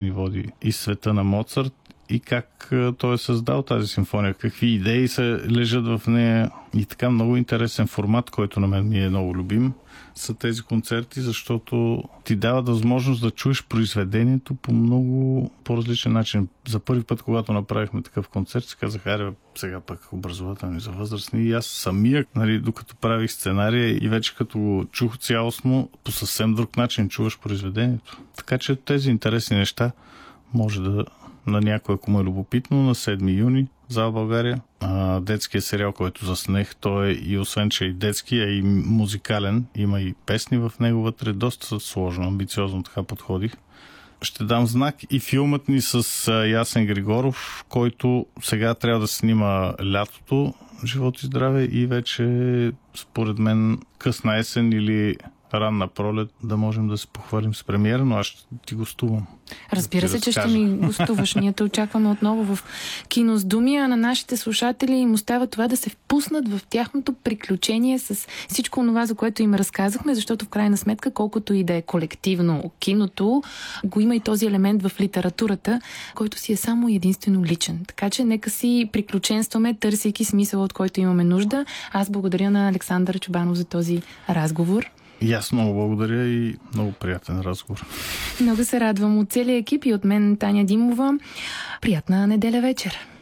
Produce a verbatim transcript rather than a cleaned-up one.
ни води из света на Моцарт и как той е създал тази симфония, какви идеи се лежат в нея и така много интересен формат, който на мен ми е много любим, са тези концерти, защото ти дават възможност да чуеш произведението по много по-различен начин. За първи път, когато направихме такъв концерт, се казах, аре, сега пък образователни за възрастни. И аз самия, нали, докато правих сценария и вече като го чух цялостно, по съвсем друг начин чуваш произведението. Така че тези интересни неща може да на някой, ако му е любопитно, на седми юни за България. А, детския сериал, който заснех, той е и освен, че е и детски, а и музикален. Има и песни в него вътре. Доста сложно, амбициозно така подходих. Ще дам знак и филмът ни с Ясен Григоров, който сега трябва да снима лятото, живот и здраве, и вече според мен късна есен или ранна пролет да можем да се похвалим с премиера, но аз ще ти гостувам. Разбира се, че ще ми гостуваш. Ние те очакваме отново в Кино с думи, а на нашите слушатели им остава това да се впуснат в тяхното приключение с всичко това, за което им разказахме, защото в крайна сметка, колкото и да е колективно киното, го има и този елемент в литературата, който си е само единствено личен. Така че нека си приключенстваме, търсейки смисъл, от който имаме нужда. Аз благодаря на Александър Чобанов за този разговор. И аз много благодаря и много приятен разговор. Много се радвам от целия екип и от мен, Таня Димова. Приятна неделя вечер!